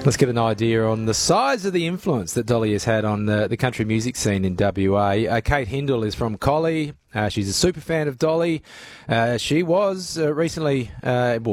Let's get an idea on the size of the influence that Dolly has had on the country music scene in WA. Kate Hindle is from Collie. She's a super fan of Dolly. She was recently,